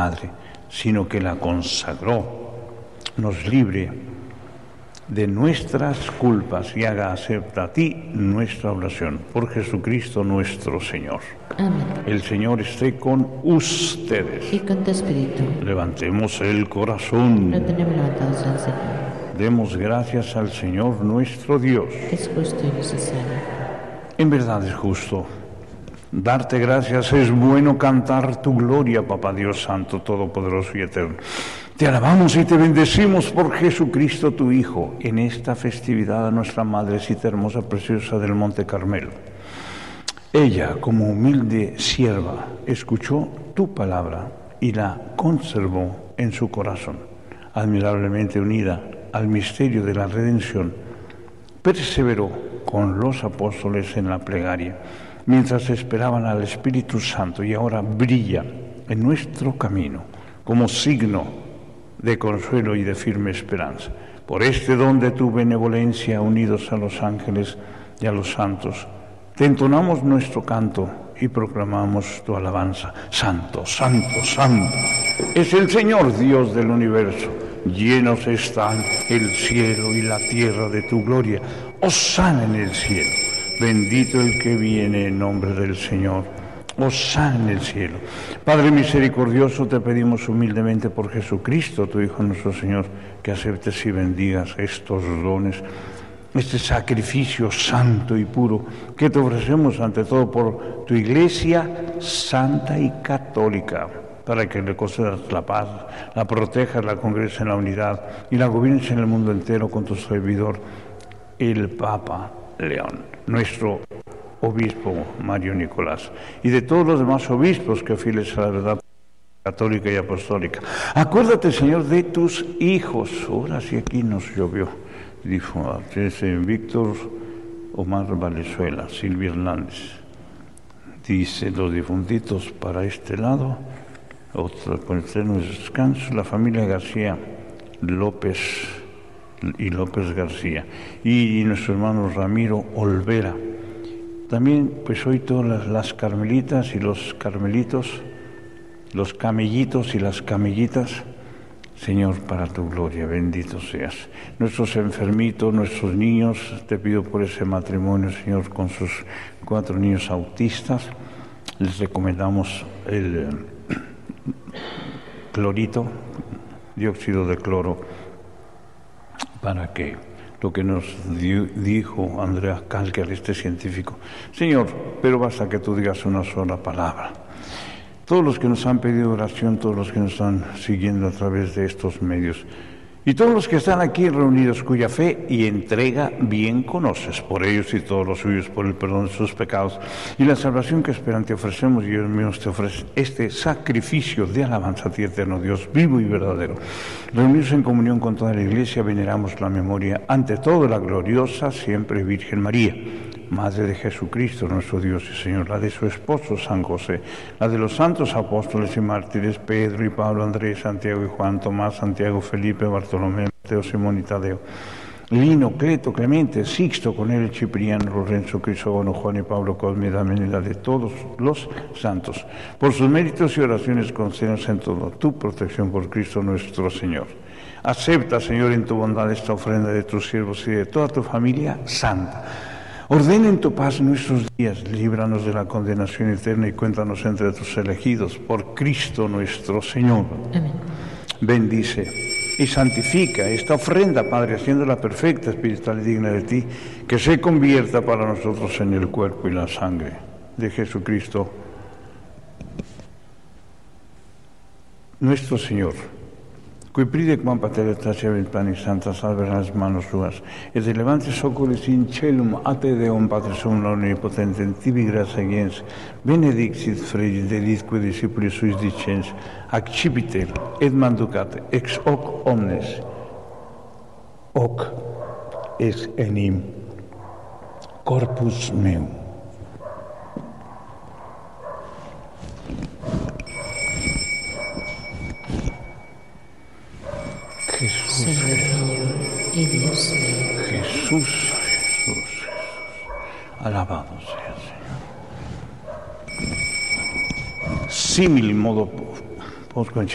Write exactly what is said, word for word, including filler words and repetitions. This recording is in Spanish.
Madre, sino que la consagró, nos libre de nuestras culpas y haga acepta a ti nuestra oración. Por Jesucristo nuestro Señor. Amén. El Señor esté con ustedes. Y con tu espíritu. Levantemos el corazón. Lo tenemos levantados al Señor. Demos gracias al Señor nuestro Dios. Es justo y necesario. En verdad es justo. Darte gracias es bueno, cantar tu gloria, Papá Dios Santo, Todopoderoso y Eterno. Te alabamos y te bendecimos por Jesucristo tu Hijo, en esta festividad a nuestra Madrecita hermosa, preciosa del Monte Carmelo. Ella, como humilde sierva, escuchó tu palabra y la conservó en su corazón. Admirablemente unida al misterio de la redención, perseveró con los apóstoles en la plegaria, mientras esperaban al Espíritu Santo, y ahora brilla en nuestro camino como signo de consuelo y de firme esperanza. Por este don de tu benevolencia, unidos a los ángeles y a los santos, te entonamos nuestro canto y proclamamos tu alabanza. Santo, santo, santo es el Señor Dios del universo. Llenos están el cielo y la tierra de tu gloria. Hosana en el cielo. Bendito el que viene en nombre del Señor. Hosana en el cielo. Padre misericordioso, te pedimos humildemente por Jesucristo, tu Hijo nuestro Señor, que aceptes y bendigas estos dones, este sacrificio santo y puro que te ofrecemos ante todo por tu Iglesia santa y católica, para que le concedas la paz, la protejas, la congregues en la unidad y la gobiernes en el mundo entero con tu servidor, el Papa León, nuestro obispo Mario Nicolás, y de todos los demás obispos que fieles a la verdad católica y apostólica. Acuérdate, Señor, de tus hijos. Ahora sí aquí nos llovió. Dijo Víctor Omar Valenzuela, Silvia Hernández. Dice, los difuntitos para este lado, otro con eterno descanso, la familia García López y López García, y nuestro hermano Ramiro Olvera. También, pues hoy todas las, las carmelitas y los carmelitos, los camellitos y las camellitas, Señor, para tu gloria, bendito seas. Nuestros enfermitos, nuestros niños, te pido por ese matrimonio, Señor, con sus cuatro niños autistas. Les recomendamos el eh, clorito, dióxido de cloro, para que lo que nos dio, dijo Andrea Kalker, este científico. Señor, pero basta que tú digas una sola palabra. Todos los que nos han pedido oración, todos los que nos están siguiendo a través de estos medios, y todos los que están aquí reunidos, cuya fe y entrega bien conoces, por ellos y todos los suyos, por el perdón de sus pecados y la salvación que esperan, te ofrecemos, y ellos mismos te ofrecen este sacrificio de alabanza a ti, eterno Dios, vivo y verdadero. Reunidos en comunión con toda la Iglesia, veneramos la memoria, ante todo, la gloriosa siempre Virgen María, Madre de Jesucristo, nuestro Dios y Señor, la de su esposo San José, la de los santos apóstoles y mártires, Pedro y Pablo, Andrés, Santiago y Juan, Tomás, Santiago, Felipe, Bartolomé, Mateo, Simón y Tadeo, Lino, Cleto, Clemente, Sixto, con él, Cipriano, Lorenzo, Crisógono, Juan y Pablo, Cosme, Damián y la de todos los santos. Por sus méritos y oraciones, concédenos en todo tu protección por Cristo nuestro Señor. Acepta, Señor, en tu bondad esta ofrenda de tus siervos y de toda tu familia santa. Ordena en tu paz nuestros días, líbranos de la condenación eterna y cuéntanos entre tus elegidos, por Cristo nuestro Señor. Amén. Bendice y santifica esta ofrenda, Padre, haciéndola perfecta, espiritual y digna de ti, que se convierta para nosotros en el cuerpo y la sangre de Jesucristo, nuestro Señor. Qui pride quam patere tacere il plani santa salve las manos suas, et elevantes oculis in celum a te Deum Patris Summum omnipotente, in tibi gratia gens, benedictit fregi delitque discipulis suis dicens, accipite et manducate ex hoc omnes, hoc ex enim corpus meum. Jesús, Señor mío y Dios mío. Jesús, Jesús, Jesús, alabado sea el Señor. Simil modo post